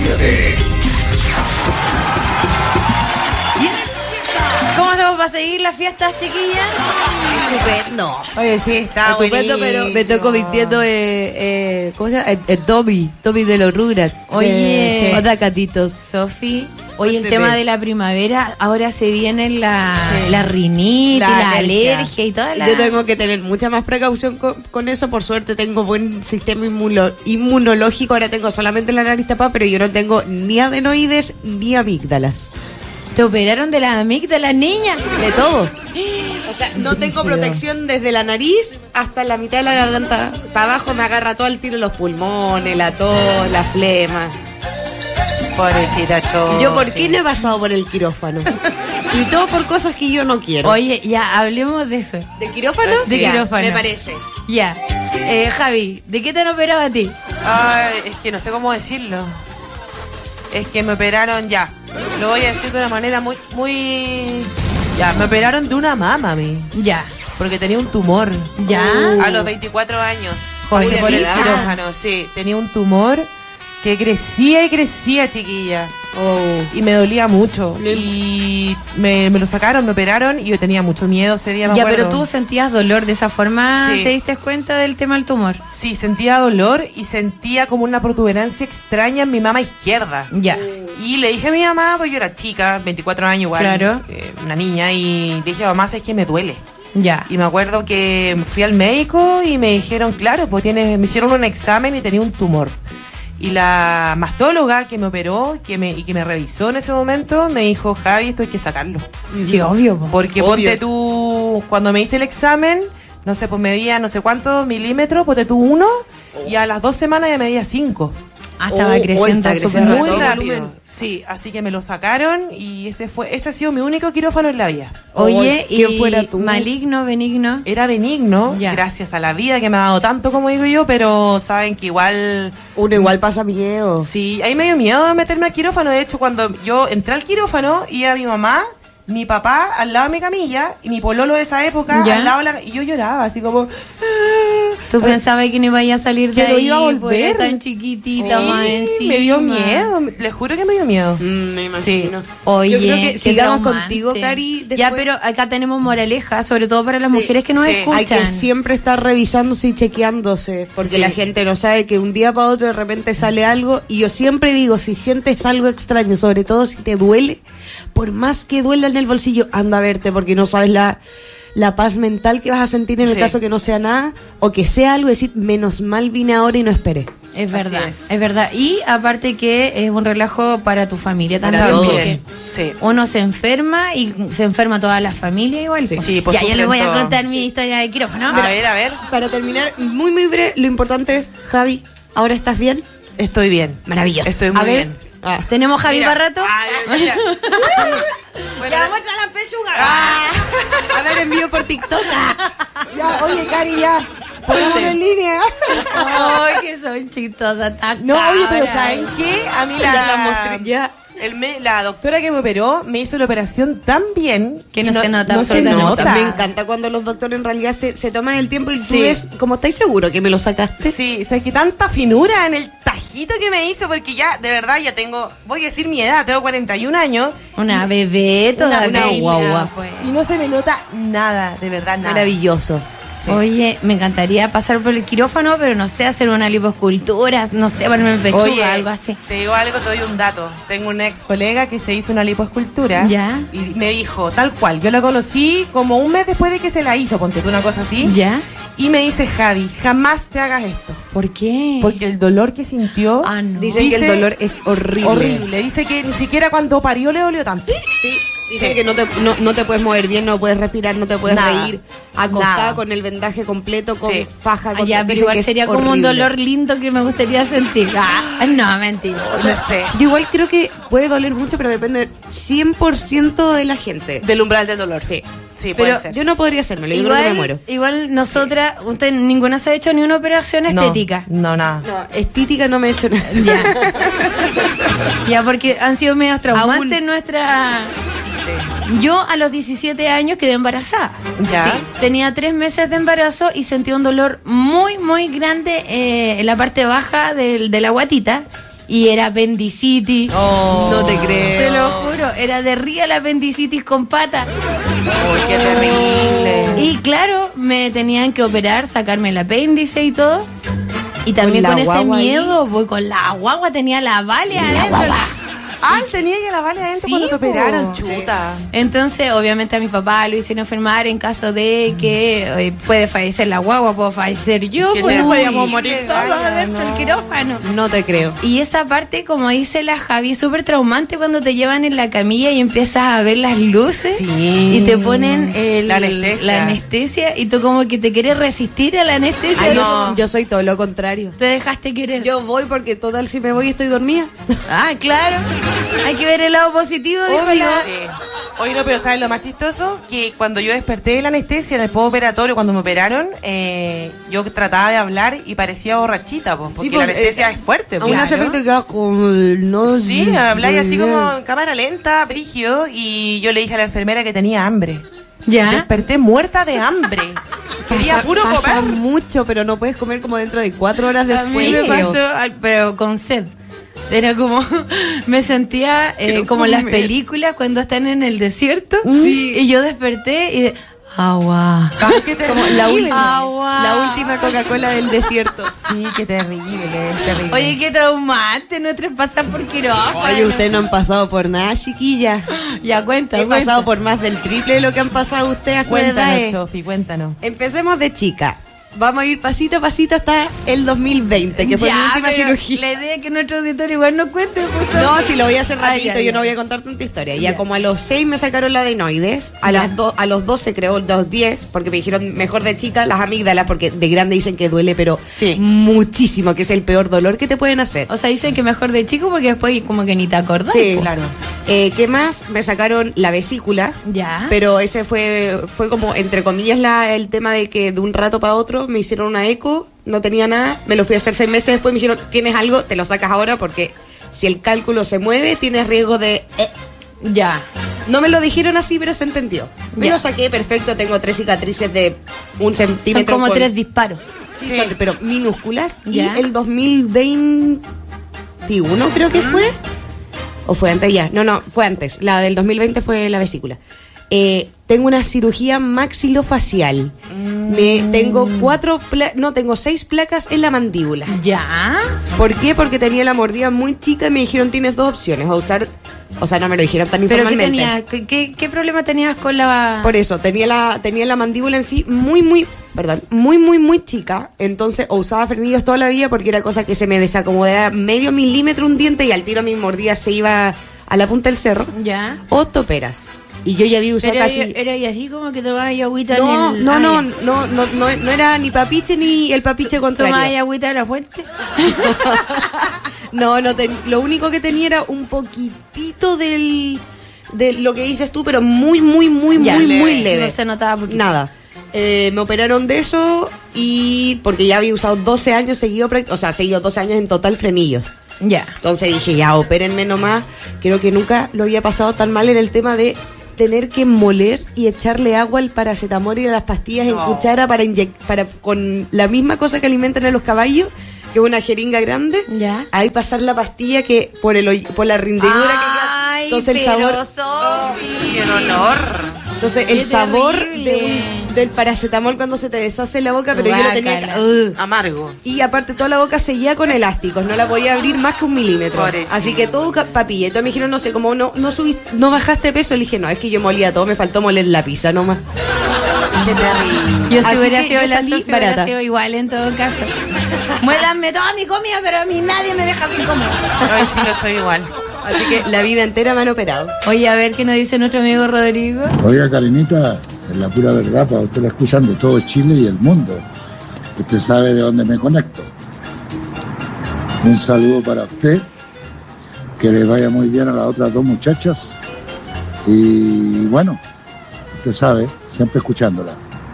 97. ¿Cómo hacemos para seguir las fiestas, chiquillas? Estupendo. Oye, sí, está Estupendo, pero me estoy convirtiendo ¿cómo se llama? Tommy de los Rugrats. Oye, sí. otra Catitos. Sofi, oye, el tema de la primavera, ahora se viene la rinitis, la alergia y toda la... Yo tengo que tener mucha más precaución con eso. Por suerte tengo buen sistema inmunológico. Ahora tengo solamente la nariz tapada, pero yo no tengo ni adenoides ni amígdalas. ¿Te operaron de las amígdalas, niña? De todo. O sea, no tengo protección desde la nariz hasta la mitad de la garganta. Para abajo me agarra todo el tiro los pulmones, la tos, la flema. Pobrecita Cho. Yo, ¿por qué no he pasado por el quirófano? Y todo por cosas que yo no quiero. Oye, ya, hablemos de eso. ¿De quirófano? De Ya, quirófano. me parece. Ya. Javi, ¿de qué te han operado a ti? Ay, es que no sé cómo decirlo. Es que me operaron ya. Lo voy a decir de una manera muy... Ya, me operaron de una mama a mí. Ya. Porque tenía un tumor. Ya. A los 24 años. Joder, Pasé por el ¿verdad? quirófano, sí. Tenía un tumor que crecía y crecía, chiquilla. Y me dolía mucho. Y me lo sacaron, me operaron y yo tenía mucho miedo ese día, me Ya, acuerdo. pero tú sentías dolor de esa forma, Sí. ¿te diste cuenta del tema del tumor? Sí, sentía dolor y sentía como una protuberancia extraña en mi mama izquierda. Ya. Y le dije a mi mamá, pues yo era chica, 24 años igual, Claro. una niña, y le dije, mamá, es que me duele. Ya. Y me acuerdo que fui al médico y me dijeron, claro, pues me hicieron un examen y tenía un tumor. Y la mastóloga que me operó y que me revisó en ese momento me dijo, Javi, esto hay que sacarlo. Sí, obvio. Po. Porque ponte tú, cuando me hice el examen, no sé, pues medía no sé cuántos milímetros, ponte tú 1, y a las 2 semanas ya medía 5. Ah, estaba creciendo está súper creciendo Muy todo rápido. volumen. Sí, así que me lo sacaron y ese ha sido mi único quirófano en la vida. Oye, ¿quién y fuera tú? maligno, benigno. Era benigno, Ya. gracias a la vida que me ha dado tanto, como digo yo, pero saben que igual... Uno igual pasa miedo. Sí, ahí me dio miedo de meterme al quirófano. De hecho, cuando yo entré al quirófano, iba mi mamá, mi papá al lado de mi camilla y mi pololo de esa época ¿Ya? al lado de y yo lloraba, así como... ¿Tú pensabas que no iba a salir de Que no ahí? iba a volver. Pues era tan chiquitita, Sí, más encima. me dio miedo, les juro que me dio miedo. Me imagino. Oye, Yo creo que qué sigamos traumante. contigo, Cari. Después. Ya, pero acá tenemos moraleja, sobre todo para las Sí, mujeres que nos sí. escuchan. Hay que siempre estar revisándose y chequeándose, porque Sí. la gente no sabe que un día para otro de repente sale algo, y yo siempre digo, si sientes algo extraño, sobre todo si te duele, por más que duela en el bolsillo, anda a verte, porque no sabes la paz mental que vas a sentir en el Sí. caso que no sea nada, o que sea algo, decir, menos mal vine ahora y no esperé. Es verdad, Así es. es. verdad. Y aparte que es un relajo para tu familia también. Para todos. porque Sí. uno se enferma y se enferma toda la familia igual. Sí. pues. Sí, pues ya, yo les voy a sufren contar todo. mi historia de quirófano. A ver. Para terminar, muy breve, lo importante es, Javi, ¿ahora estás bien? Estoy bien. Maravilloso. Estoy muy A ver. bien. ¿Tenemos Javi Mira. para rato? Ay, mira. Bueno, muestra la pechuga. A ver, envío por TikTok. ya, oye, Cari, ya. Pongámonos en línea. Ay, que son chistosas. tan No, oye, pero cabras. ¿saben qué? A mí Ya la mostré, ya. la doctora que me operó me hizo la operación tan bien Que no se nota no se absolutamente. nota. Me encanta cuando los doctores en realidad se toman el tiempo y tú Sí. ves, como estáis seguro que me lo sacaste. Sí, o sea, que tanta finura en el tajito que me hizo, porque ya, de verdad, ya tengo, voy a decir mi edad, tengo 41 años. Una bebé todavía. Una guagua. pues. Y no se me nota nada, de verdad, nada. Maravilloso. Sí. Oye, me encantaría pasar por el quirófano, pero no sé, hacer una lipoescultura, no sé, ponerme en pechuga, Oye, algo así. te digo algo, te doy un dato. Tengo una ex colega que se hizo una lipoescultura. Ya. Y me dijo, tal cual, yo la conocí como un mes después de que se la hizo, ponte tú una cosa así. ¿Ya? Y me dice, Javi, jamás te hagas esto. ¿Por qué? Porque el dolor que sintió... Ah, no. Dicen que el dolor es horrible. Horrible. Dice que ni siquiera cuando parió le dolió tanto. Sí, dicen Sí. que no te puedes mover bien, no puedes respirar, no te puedes Nada. reír. Acostada Nada. con el vendaje completo, con Sí. faja. Ah, Con ya, pero dicen igual que es sería como un horrible. dolor lindo que me gustaría sentir. Ah, no, mentira. No sé. Yo igual creo que puede doler mucho, pero depende 100% de la gente. Del umbral del dolor. Sí. Sí, puede Pero ser. yo no podría hacérmelo, yo creo que me muero. Igual nosotras, usted ninguna se ha hecho ni una operación No, estética. No, nada. No, estética no me he hecho nada. Ya. Ya, porque han sido medias traumantes nuestra. Yo a los 17 años quedé embarazada. Ya. Sí, tenía 3 meses de embarazo y sentí un dolor muy, muy grande en la parte baja de la guatita. y era apendicitis. Oh, No te creo. Te lo juro, era de ría la apendicitis con pata. Uy, qué terrible. Y claro, me tenían que operar, sacarme el apéndice y todo. Y también ¿Con con la ese guagua miedo, voy con la guagua, tenía la Vale adentro. Ah, tenía ya la Vale adentro Sí, cuando te po. operaron, chuta. Entonces, obviamente a mi papá lo hicieron enfermar en caso de que puede fallecer la guagua, puedo fallecer yo, Que pues le podíamos uy, morir qué todos gana, adentro del no. quirófano. No te creo. Y esa parte, como dice la Javi, es súper traumante cuando te llevan en la camilla y empiezas a ver las luces Sí. y te ponen La anestesia. y tú como que te quieres resistir a la anestesia. Ay, no. yo soy todo lo contrario. Te dejaste querer. Yo voy porque total si me voy estoy dormida. Ah, claro. Hay que ver el lado positivo. dijo Obvio. la- Sí. Oye, no, pero ¿sabes lo más chistoso? Que cuando yo desperté de la anestesia en el postoperatorio, cuando me operaron, yo trataba de hablar y parecía borrachita, pues, porque pues, la anestesia es fuerte. Aún hace claro. efecto que queda como no. Sí, habláis así como en cámara lenta, brígido, y yo le dije a la enfermera que tenía hambre. ¿Ya? Desperté muerta de hambre. Quería puro pasa comer. mucho, pero no puedes comer como dentro de 4 horas A mí después. me pasó, pero con sed. Era como, me sentía como en las películas cuando están en el desierto. Sí. Y yo desperté y agua. Ay, qué Como terrible. Agua. la última Coca-Cola del desierto. Sí, qué terrible, terrible. Oye, qué traumante, no pasan por quirófano. Oye, ustedes no han pasado por nada, chiquilla. Ya cuenta, He cuenta. pasado por más del triple de lo que han pasado ustedes a su Cuéntanos, edad. Sofi, cuéntanos. Empecemos de chica. Vamos a ir pasito a pasito hasta el 2020, que fue mi Ya, última pero cirugía. la idea es que nuestro auditorio igual nos cuente. Pues, No, si lo voy a hacer Ah, rapidito, ya, yo ya. no voy a contar tanta historia. Ya Ya. como a los 6 me sacaron la adenoides, a los 12 creo, los 10, porque me dijeron mejor de chica las amígdalas, porque de grande dicen que duele, pero Sí. muchísimo, que es el peor dolor que te pueden hacer. O sea, dicen que mejor de chico porque después como que ni te acordás. Sí, po. Claro. ¿Qué más? Me sacaron la vesícula. Ya. Pero ese fue como, entre comillas, el tema de que de un rato para otro me hicieron una eco, no tenía nada, me lo fui a hacer 6 meses después, me dijeron, tienes algo, te lo sacas ahora porque si el cálculo se mueve, tienes riesgo de... Ya. No me lo dijeron así, pero se entendió. Me Ya. lo saqué perfecto, tengo 3 cicatrices de 1 Son centímetro. como con- 3 disparos. Sí, Sí. son, pero minúsculas. Ya. Y el 2021 creo que fue. ¿O fue antes ya? No, fue antes. La del 2020 fue la vesícula. Tengo una cirugía maxilofacial. Tengo 6 placas en la mandíbula. Ya. ¿Por qué? Porque tenía la mordida muy chica y me dijeron tienes 2 opciones. A usar, o sea, no me lo dijeron tan ¿Pero qué informalmente. tenías? ¿Qué problema tenías con la...? Por eso, tenía la mandíbula en sí muy chica. Entonces, o usaba frenillos toda la vida porque era cosa que se me desacomodara medio milímetro un diente y al tiro mi mordida se iba a la punta del cerro. Ya. O toperas. Y yo ya había usado Pero casi... era y así como que tomabas agüita No, en el... no era ni papiche ni el papiche ¿Tomabas contrario. agüita de la fuente? Lo único que tenía era un poquitito de lo que dices tú, pero muy Ya, muy leve. No se notaba porque... Nada. Me operaron de eso y porque ya había usado 12 años seguido, seguido 12 años en total frenillos. Ya. Entonces dije, ya, opérenme nomás. Creo que nunca lo había pasado tan mal en el tema de tener que moler y echarle agua al paracetamol y a las pastillas en cuchara para con la misma cosa que alimentan a los caballos, que es una jeringa grande. Ya. Ahí pasar la pastilla que por la rindidura que queda. Ay, Entonces el pero sabor... Y en honor. Entonces Qué el sabor terrible. del paracetamol cuando se te deshace la boca, pero yo lo tenía Guácala. que... Amargo. Y aparte toda la boca seguía con elásticos, no la podía abrir más que 1 milímetro. Pobrecito. Así que todo papilla. Entonces me dijeron, no sé, como no bajaste peso, le dije, no, es que yo molía todo, me faltó moler la pizza nomás. Qué terrible. Yo si Así hubiera que sido yo la salí Sofía, hubiera barata. sido igual en todo caso. Muélanme toda mi comida, pero a mí nadie me deja sin comer. Ay, sí, yo soy igual. Así que la vida entera me han operado. Oye, a ver qué nos dice nuestro amigo Rodrigo. Oiga, Karinita, es la pura verdad, para usted la escuchan de todo Chile y el mundo. Usted sabe de dónde me conecto. Un saludo para usted, que le vaya muy bien a las otras 2 muchachas. Y bueno, usted sabe, siempre escuchándola.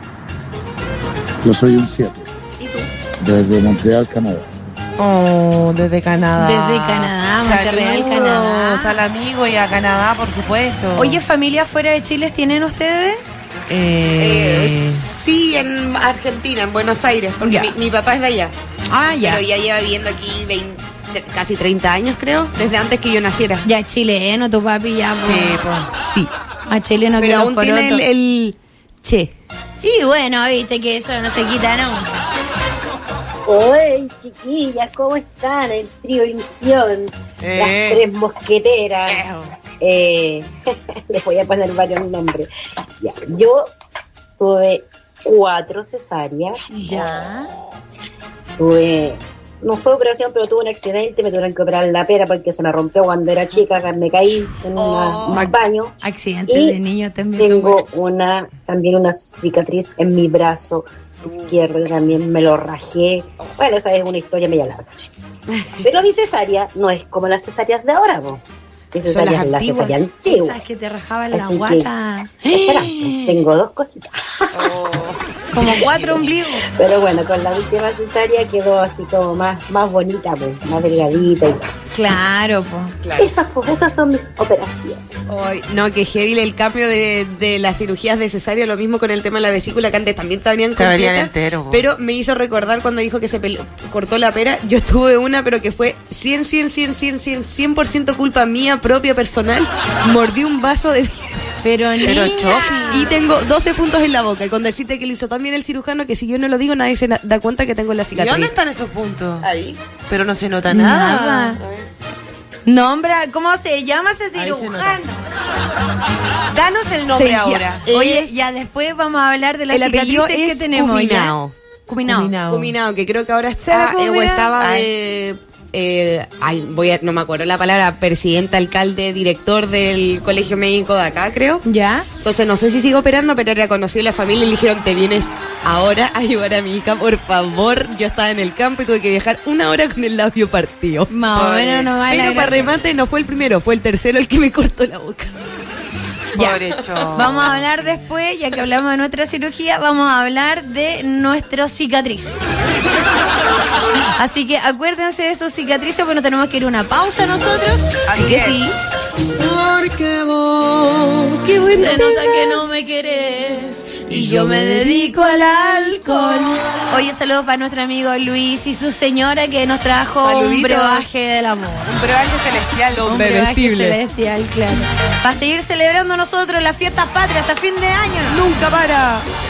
Yo soy un 7, ¿Y tú? desde Montreal, Canadá. Oh, desde Canadá. Desde Canadá, Monterreal, Saludos Canadá. al amigo y a Canadá, por supuesto. Oye, ¿familia fuera de Chile tienen ustedes? Sí, en Argentina, en Buenos Aires, porque Ya. mi papá es de allá. Ah, Pero ya lleva viviendo aquí casi 30 años, creo, desde antes que yo naciera. Ya chileno, tu papi ya. Po. Sí, pues. Sí. A chileno que Pero los aún tiene porotos. el che. Y bueno, viste que eso no se quita nunca. Hoy, chiquillas, ¿cómo están? El trío Ilusión, las tres mosqueteras. Les voy a poner varios nombres. Ya, yo tuve 4 cesáreas. Ya. No fue operación, pero tuve un accidente, me tuvieron que operar la pera porque se me rompió cuando era chica, me caí en un baño. Accidentes Y de niños también. tengo también una cicatriz en mi brazo izquierdo, que también me lo rajé. Bueno, esa es una historia media larga. Pero mi cesárea no es como las cesáreas de ahora, po. Mi cesárea es la cesárea antigua. Esas que te rajaban la Así guata. que, cacharán, tengo 2 cositas. Como 4 ombligos. Pero bueno, con la última cesárea quedó así como más bonita, pues, más delgadita y tal. Claro, pues. Esas son mis operaciones. Ay, no, que heavy el cambio de las cirugías de cesárea, lo mismo con el tema de la vesícula, que antes también te venían entero. Pero me hizo recordar cuando dijo que se cortó la pera. Yo estuve una, pero que fue 100% culpa mía propia personal. Mordí un vaso de Pero Chofi. y tengo 12 puntos en la boca. Y con decirte que lo hizo también el cirujano, que si yo no lo digo, nadie se da cuenta que tengo la ¿Y cicatriz. dónde están esos puntos? Ahí. Pero no se nota nada. Nombra, ¿cómo se llama ese Ahí se cirujano? Danos el nombre ahora. Oye, ya después vamos a hablar de las El apellido cicatrices es que tenemos. Cuminao. Cuminao. Que creo que ahora ¿Será está o Cuminao? estaba de no me acuerdo la palabra, presidente, alcalde, director del colegio médico de acá, creo. ¿Ya? Entonces no sé si sigo operando, pero reconoció la familia y le dijeron, te vienes ahora a ayudar a mi hija, por favor. Yo estaba en el campo y tuve que viajar 1 hora con el labio partido. Más o menos no va a Pero para remate no fue el primero, fue el tercero el que me cortó la boca. Ya. Pobre Cho. Vamos a hablar después, ya que hablamos de nuestra cirugía, vamos a hablar de nuestra cicatriz. Así que acuérdense de sus cicatrices, bueno, tenemos que ir a una pausa nosotros. Así que es. sí. Porque vos, Se nota que no me querés y yo me dedico al alcohol. Oye, saludos para nuestro amigo Luis y su señora que nos trajo un Saluditos. brebaje del amor. Un brebaje celestial. Un brebaje celestial, claro. Para seguir celebrando nosotros las fiestas patrias a fin de año. Nunca para.